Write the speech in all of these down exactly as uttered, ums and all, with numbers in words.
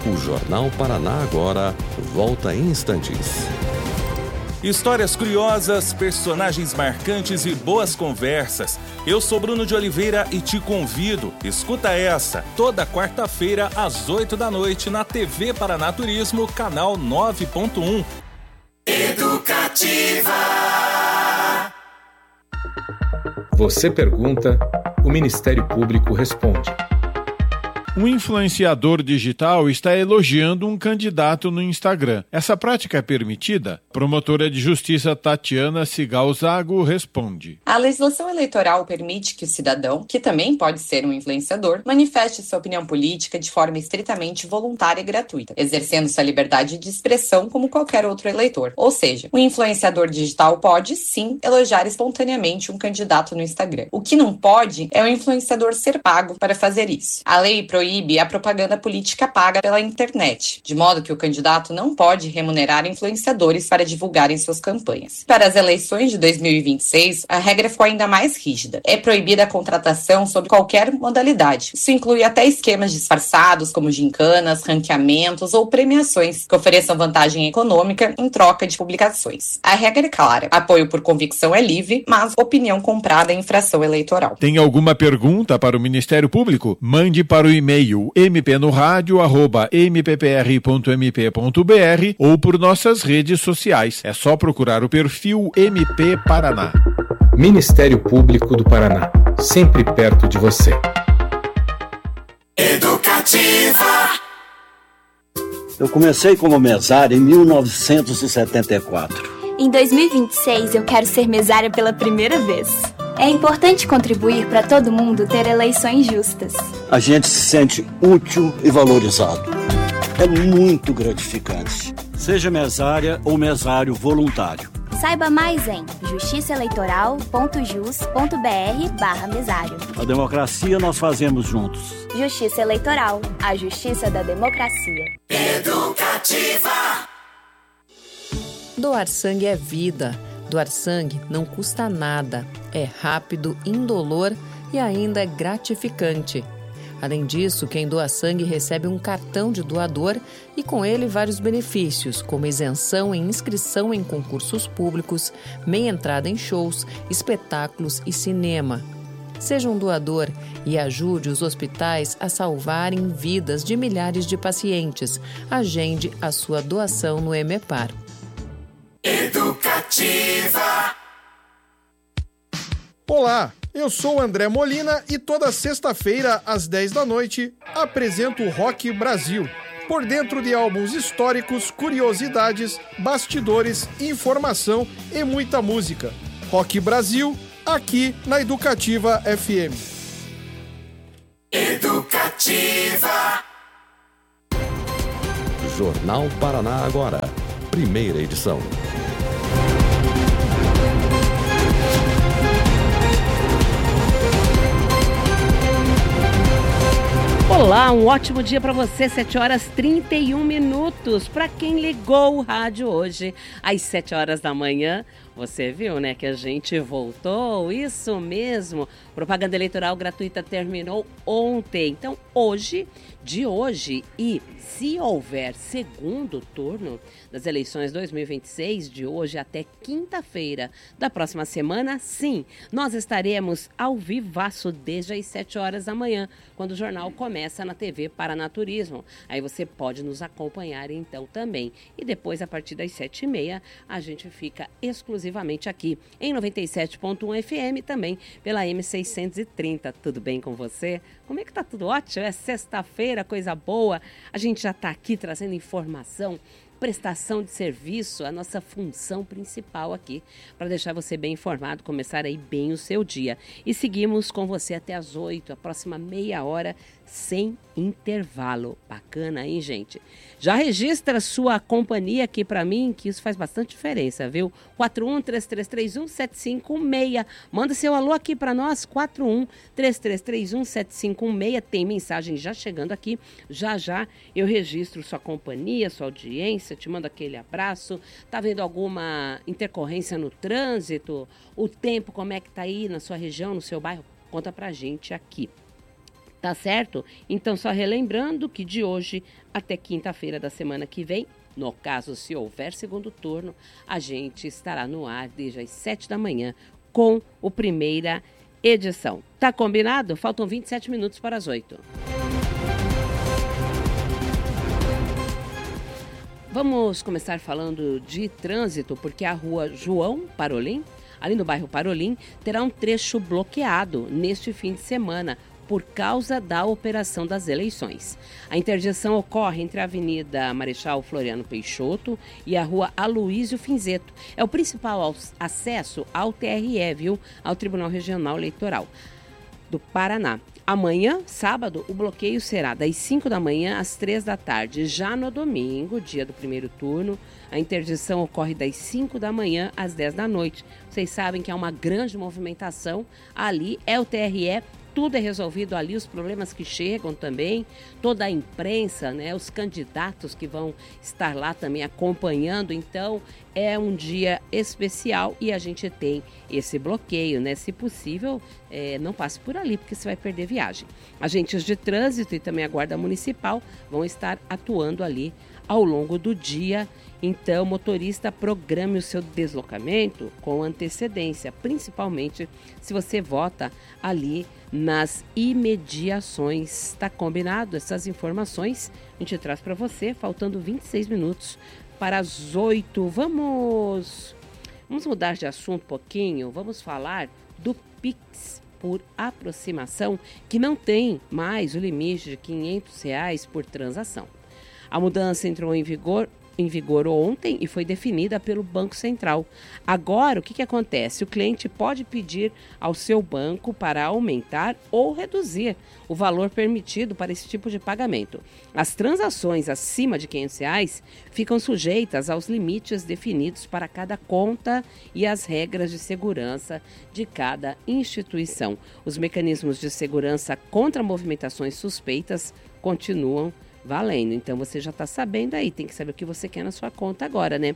O Jornal Paraná Agora volta em instantes. Histórias curiosas, personagens marcantes e boas conversas. Eu sou Bruno de Oliveira e te convido, escuta essa, toda quarta-feira às oito da noite na T V Paraná Turismo, canal nove ponto um. Educativa. Você pergunta, o Ministério Público responde. Um influenciador digital está elogiando um candidato no Instagram. Essa prática é permitida? Promotora de Justiça Tatiana Cigal Zago responde. A legislação eleitoral permite que o cidadão, que também pode ser um influenciador, manifeste sua opinião política de forma estritamente voluntária e gratuita, exercendo sua liberdade de expressão como qualquer outro eleitor. Ou seja, o influenciador digital pode, sim, elogiar espontaneamente um candidato no Instagram. O que não pode é o influenciador ser pago para fazer isso. A lei proíbe a propaganda política paga pela internet, de modo que o candidato não pode remunerar influenciadores para divulgarem suas campanhas. Para as eleições de dois mil e vinte e seis, a regra ficou ainda mais rígida. É proibida a contratação sob qualquer modalidade. Isso inclui até esquemas disfarçados, como gincanas, ranqueamentos ou premiações que ofereçam vantagem econômica em troca de publicações. A regra é clara. Apoio por convicção é livre, mas opinião comprada é infração eleitoral. Tem alguma pergunta para o Ministério Público? Mande para o e-mail mpnoradio arroba m p p r ponto m p ponto b r ou por nossas redes sociais. É só procurar o perfil M P Paraná. Ministério Público do Paraná, sempre perto de você. Educativa. Eu comecei como mesário em mil novecentos e setenta e quatro. Em dois mil e vinte e seis, eu quero ser mesária pela primeira vez. É importante contribuir para todo mundo ter eleições justas. A gente se sente útil e valorizado. É muito gratificante. Seja mesária ou mesário voluntário. Saiba mais em justiçaeleitoral.jus.br barra mesário. A democracia nós fazemos juntos. Justiça Eleitoral, a justiça da democracia. Educativa. Doar sangue é vida. Doar sangue não custa nada, é rápido, indolor e ainda é gratificante. Além disso, quem doa sangue recebe um cartão de doador e com ele vários benefícios, como isenção em inscrição em concursos públicos, meia entrada em shows, espetáculos e cinema. Seja um doador e ajude os hospitais a salvarem vidas de milhares de pacientes. Agende a sua doação no Emepar. Educativa. Olá, eu sou o André Molina e toda sexta-feira, às dez da noite, apresento o Rock Brasil. Por dentro de álbuns históricos, curiosidades, bastidores, informação e muita música. Rock Brasil, aqui na Educativa F M. Educativa. Jornal Paraná Agora, primeira edição. Olá, um ótimo dia para você, sete horas e trinta e um minutos. Para quem ligou o rádio hoje, às sete horas da manhã, você viu, né, que a gente voltou, isso mesmo. Propaganda eleitoral gratuita terminou ontem. Então, hoje, de hoje e se houver segundo turno das eleições dois mil e vinte e seis, de hoje até quinta-feira da próxima semana, sim, nós estaremos ao vivaço desde as sete horas da manhã, quando o jornal começa na T V Paraná Turismo. Aí você pode nos acompanhar então também. E depois, a partir das sete e meia, a gente fica exclusivamente aqui em noventa e sete ponto um F M, também pela M seiscentos e trinta. Tudo bem com você? Como é que tá? Tudo ótimo? É sexta-feira, coisa boa. A gente já tá aqui trazendo informação, prestação de serviço, a nossa função principal aqui, para deixar você bem informado, começar aí bem o seu dia. E seguimos com você até as oito, a próxima meia hora, sem intervalo. Bacana, hein, gente? Já registra sua companhia aqui para mim, que isso faz bastante diferença, viu? quatro um três três três um sete cinco um seis. Manda seu alô aqui para nós, quatro um três três três um sete cinco um seis. Tem mensagem já chegando aqui. Já, já eu registro sua companhia, sua audiência, te mando aquele abraço. Tá vendo alguma intercorrência no trânsito? O tempo, como é que tá aí na sua região, no seu bairro? Conta pra gente aqui. Tá certo? Então, só relembrando que de hoje até quinta-feira da semana que vem, no caso, se houver segundo turno, a gente estará no ar desde as sete da manhã com o primeira edição. Tá combinado? Faltam vinte e sete minutos para as oito. Vamos começar falando de trânsito, porque a rua João Parolim, ali no bairro Parolim, terá um trecho bloqueado neste fim de semana, por causa da operação das eleições. A interdição ocorre entre a Avenida Marechal Floriano Peixoto e a Rua Aloísio Finzeto. É o principal acesso ao T R E, viu? Ao Tribunal Regional Eleitoral do Paraná. Amanhã, sábado, o bloqueio será das cinco da manhã às três da tarde. Já no domingo, dia do primeiro turno, a interdição ocorre das cinco da manhã às dez da noite. Vocês sabem que há uma grande movimentação ali, é o T R E. Tudo é resolvido ali, os problemas que chegam também, toda a imprensa, né, os candidatos que vão estar lá também acompanhando. Então, é um dia especial e a gente tem esse bloqueio, né? Se possível, é, não passe por ali, porque você vai perder viagem. Agentes de trânsito e também a Guarda Municipal vão estar atuando ali ao longo do dia. Então, motorista, programe o seu deslocamento com antecedência, principalmente se você vota ali nas imediações. Tá combinado? Essas informações a gente traz para você, faltando vinte e seis minutos para as oito. Vamos, vamos mudar de assunto um pouquinho, vamos falar do Pix por aproximação, que não tem mais o limite de quinhentos reais por transação. A mudança entrou em vigor em vigor ontem e foi definida pelo Banco Central. Agora, o que, que acontece? O cliente pode pedir ao seu banco para aumentar ou reduzir o valor permitido para esse tipo de pagamento. As transações acima de quinhentos reais ficam sujeitas aos limites definidos para cada conta e as regras de segurança de cada instituição. Os mecanismos de segurança contra movimentações suspeitas continuam valendo. Então você já está sabendo aí, tem que saber o que você quer na sua conta agora, né?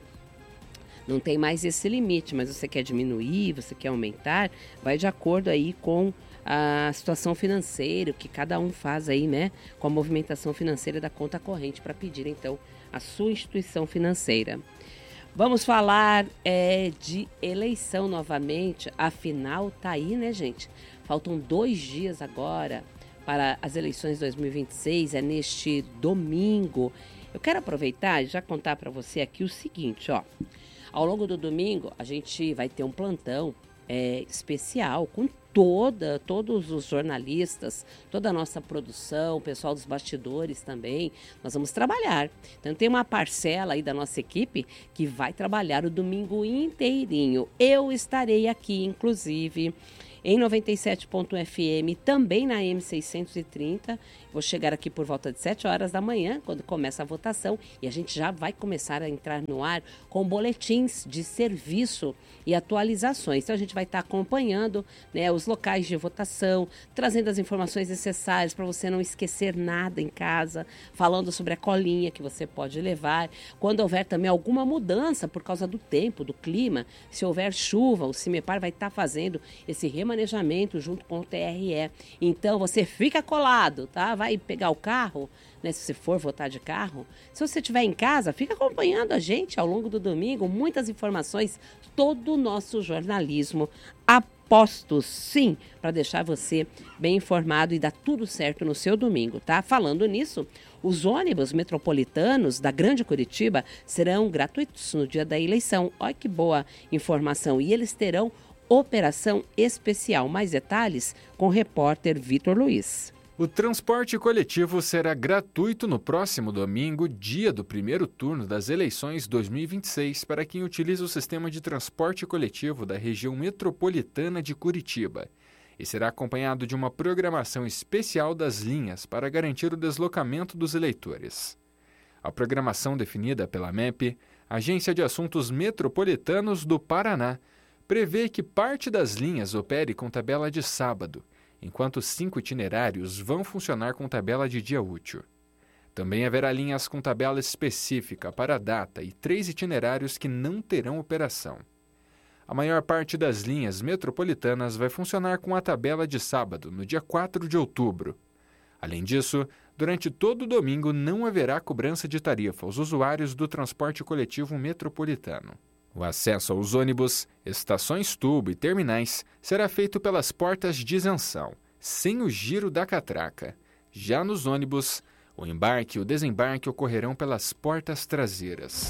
Não tem mais esse limite, mas você quer diminuir, você quer aumentar, vai de acordo aí com a situação financeira, o que cada um faz aí, né? Com a movimentação financeira da conta corrente para pedir, então, a sua instituição financeira. Vamos falar é, de eleição novamente, afinal tá aí, né, gente? Faltam dois dias agora para as eleições de dois mil e vinte e seis, é neste domingo. Eu quero aproveitar e já contar para você aqui o seguinte, ó. Ao longo do domingo, a gente vai ter um plantão é, especial com toda, todos os jornalistas, toda a nossa produção, o pessoal dos bastidores também. Nós vamos trabalhar. Então, tem uma parcela aí da nossa equipe que vai trabalhar o domingo inteirinho. Eu estarei aqui, inclusive, em noventa e sete ponto F M, também na M seiscentos e trinta. Vou chegar aqui por volta de sete horas da manhã, quando começa a votação, e a gente já vai começar a entrar no ar com boletins de serviço e atualizações. Então a gente vai estar acompanhando, né, os locais de votação, trazendo as informações necessárias para você não esquecer nada em casa, falando sobre a colinha que você pode levar. Quando houver também alguma mudança por causa do tempo, do clima, se houver chuva, o CIMEPAR vai estar fazendo esse remanejamento junto com o T R E. Então você fica colado, tá? Vai pegar o carro, né, se você for votar de carro. Se você estiver em casa, fica acompanhando a gente ao longo do domingo, muitas informações, todo o nosso jornalismo aposto, sim, para deixar você bem informado e dar tudo certo no seu domingo, tá? Falando nisso, os ônibus metropolitanos da Grande Curitiba serão gratuitos no dia da eleição. Olha que boa informação. E eles terão operação especial. Mais detalhes com o repórter Vitor Luiz. O transporte coletivo será gratuito no próximo domingo, dia do primeiro turno das eleições dois mil e vinte e seis, para quem utiliza o sistema de transporte coletivo da região metropolitana de Curitiba. E será acompanhado de uma programação especial das linhas para garantir o deslocamento dos eleitores. A programação definida pela M E P, Agência de Assuntos Metropolitanos do Paraná, prevê que parte das linhas opere com tabela de sábado, enquanto cinco itinerários vão funcionar com tabela de dia útil. Também haverá linhas com tabela específica para a data e três itinerários que não terão operação. A maior parte das linhas metropolitanas vai funcionar com a tabela de sábado, no dia quatro de outubro. Além disso, durante todo o domingo não haverá cobrança de tarifa aos usuários do transporte coletivo metropolitano. O acesso aos ônibus, estações tubo e terminais será feito pelas portas de isenção, sem o giro da catraca. Já nos ônibus, o embarque e o desembarque ocorrerão pelas portas traseiras.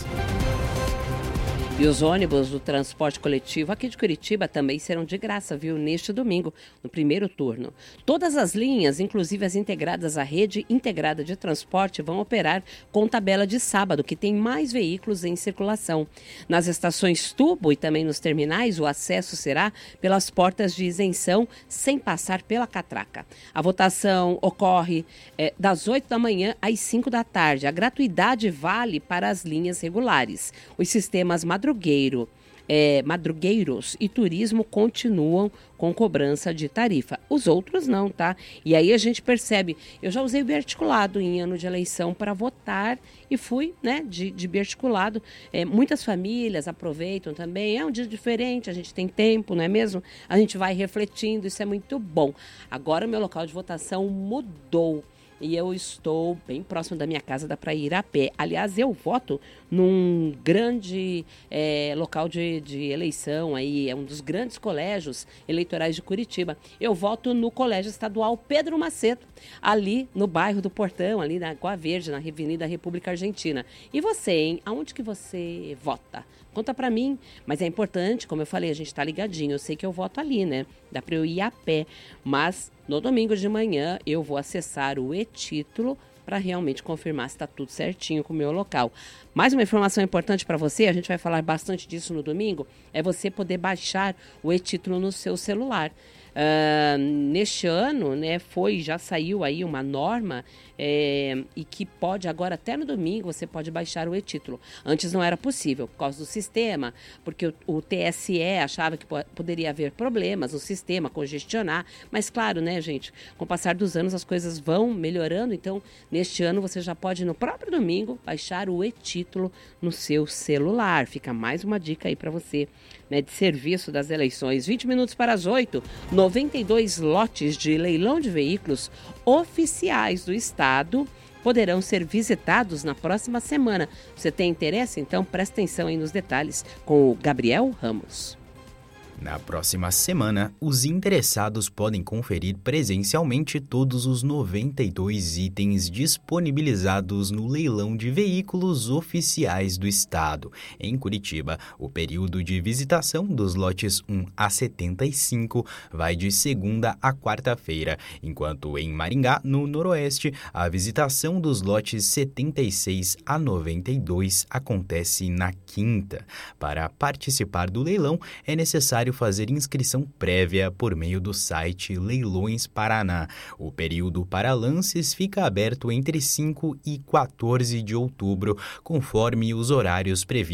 E os ônibus do transporte coletivo aqui de Curitiba também serão de graça, viu? Neste domingo, no primeiro turno. Todas as linhas, inclusive as integradas à rede integrada de transporte, vão operar com tabela de sábado, que tem mais veículos em circulação. Nas estações tubo e também nos terminais, o acesso será pelas portas de isenção, sem passar pela catraca. A votação ocorre é, das oito da manhã às cinco da tarde. A gratuidade vale para as linhas regulares. Os sistemas madrugados Madrugueiro, é, madrugueiros e turismo continuam com cobrança de tarifa. Os outros não, tá? E aí a gente percebe, eu já usei o biarticulado em ano de eleição para votar e fui, né, de, de biarticulado. É, muitas famílias aproveitam também, é um dia diferente, a gente tem tempo, não é mesmo? A gente vai refletindo, isso é muito bom. Agora o meu local de votação mudou. E eu estou bem próximo da minha casa, dá para ir a pé. Aliás, eu voto num grande é, local de, de eleição, aí, é um dos grandes colégios eleitorais de Curitiba. Eu voto no Colégio Estadual Pedro Macedo, ali no bairro do Portão, ali na Água Verde, na Avenida República Argentina. E você, hein? Aonde que você vota? Conta pra mim, mas é importante, como eu falei, a gente tá ligadinho, eu sei que eu voto ali, né? Dá pra eu ir a pé, mas no domingo de manhã eu vou acessar o e-título para realmente confirmar se está tudo certinho com o meu local. Mais uma informação importante para você, a gente vai falar bastante disso no domingo, é você poder baixar o e-título no seu celular. Uh, neste ano, né, foi, já saiu aí uma norma é, e que pode agora, até no domingo, você pode baixar o e-título. Antes não era possível, por causa do sistema, porque o, o T S E achava que po- poderia haver problemas no sistema, congestionar, mas claro, né, gente, com o passar dos anos as coisas vão melhorando, então neste ano você já pode, no próprio domingo, baixar o e-título no seu celular. Fica mais uma dica aí para você, né, de serviço das eleições. vinte minutos para as oito, noventa e dois lotes de leilão de veículos oficiais do Estado poderão ser visitados na próxima semana. Você tem interesse? Então presta atenção aí nos detalhes com o Gabriel Ramos. Na próxima semana, os interessados podem conferir presencialmente todos os noventa e dois itens disponibilizados no leilão de veículos oficiais do Estado. Em Curitiba, o período de visitação dos lotes um a setenta e cinco vai de segunda a quarta-feira, enquanto em Maringá, no Noroeste, a visitação dos lotes setenta e seis a noventa e dois acontece na quinta. Para participar do leilão, é necessário fazer inscrição prévia por meio do site Leilões Paraná. O período para lances fica aberto entre cinco e quatorze de outubro, conforme os horários previstos